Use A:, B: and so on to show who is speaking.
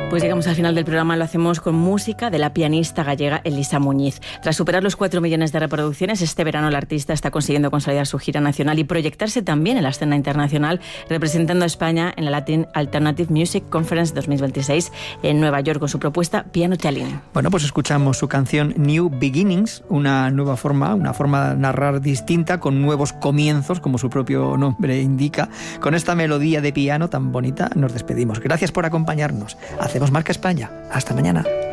A: Pues llegamos al final del programa, lo hacemos con música de la pianista gallega Elisa Muñiz. Tras superar los 4 millones de reproducciones, este verano la artista está consiguiendo consolidar su gira nacional y proyectarse también en la escena internacional, representando a España en la Latin Alternative Music Conference 2026 en Nueva York con su propuesta Piano Telling.
B: Bueno, pues escuchamos su canción New Beginnings, una nueva forma, una forma de narrar distinta, con nuevos comienzos, como su propio nombre indica. Con esta melodía de piano tan bonita nos despedimos. Gracias por acompañarnos. Hacemos Marca España. Hasta mañana.